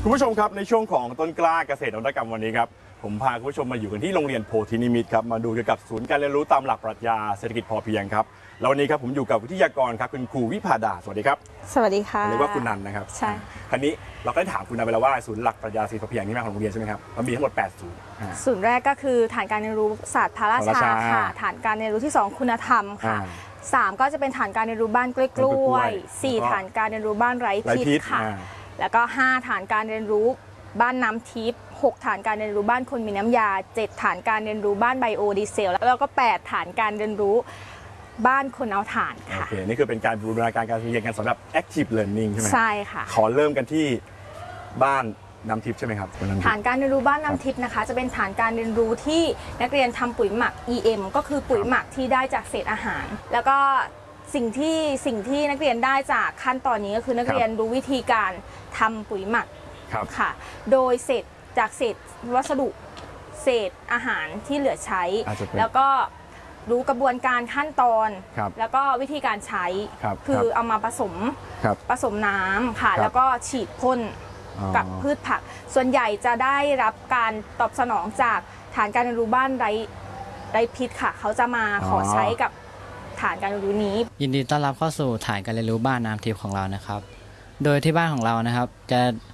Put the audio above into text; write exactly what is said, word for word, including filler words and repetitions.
คุณผู้ชมครับในช่วงของต้นกล้าเกษตรนวัตกรรมวันนี้ครับผมพาคุณผู้ชมมาอยู่กันที่โรงเรียนโพธินิมิตครับมาดูเกี่ยวกับศูนย์การเรียนรู้ตามหลักปรัชญาเศรษฐกิจพอเพียงครับแล้ววันนี้ครับผมอยู่กับวิทยากรครับคุณครูวิภาดาสวัสดีครับสวัสดีค่ะเรียกว่าคุณนันนะครับใช่คราวนี้เราก็ได้ถามคุณนันไปแล้วว่าศูนย์หลักปรัชญาเศรษฐกิจพอเพียงนี่มาของโรงเรียนใช่ไหมครับมันมีทั้งหมดแปดศูนย์ศูนย์แรกก็คือฐานการเรียนรู้ศาสตร์พระราชาค่ะฐานการเรียนรู้ที่สองคุณธรรมค่ะสามก็จะเป็นฐานการเรียนรู้บ้านกล้วยกล้วยสี่ฐานการเรียนรู้บ้านไร้พิษค่ะแล้วก็ห้าฐานการเรียนรู้บ้านน้ำทิพย์หกฐานการเรียนรู้บ้านคนมีน้ำยาเจ็ดฐานการเรียนรู้บ้านไบโอดีเซลแล้วก็แปดฐานการเรียนรู้บ้านคนเอาถ่านค่ะโอเคนี่คือเป็นการบูรณาการการเรียนกันสำหรับ active learning ใช่ไหมใช่ค่ะขอเริ่มกันที่บ้านน้ำทิพย์ใช่ไหมครับฐานการเรียนรู้บ้านน้ำทิพย์นะคะจะเป็นฐานการเรียนรู้ที่นักเรียนทำปุ๋ยหมัก อี เอ็ม ก็คือปุ๋ยหมักที่ได้จากเศษอาหารแล้วก็สิ่งที่สิ่งที่นักเรียนได้จากขั้นตอนนี้ก็คือนักเรียนรู้วิธีการทำปุ๋ยหมักค่ะโดยเศษจากเศษวัสดุเศษอาหารที่เหลือใช้แล้วก็รู้กระบวนการขั้นตอนแล้วก็วิธีการใช้คือเอามาผสมผสมน้ำค่ะแล้วก็ฉีดพ่นกับพืชผักส่วนใหญ่จะได้รับการตอบสนองจากฐานการเรียนรู้บ้านไร้ไร้พิษค่ะเขาจะมาขอใช้กับฐานการเรียนรู้นี้ยินดีต้อนรับเข้าสู่ฐานการเรียนรู้บ้านน้ำทิพย์ของเรานะครับโดยที่บ้านของเรานะครับจะ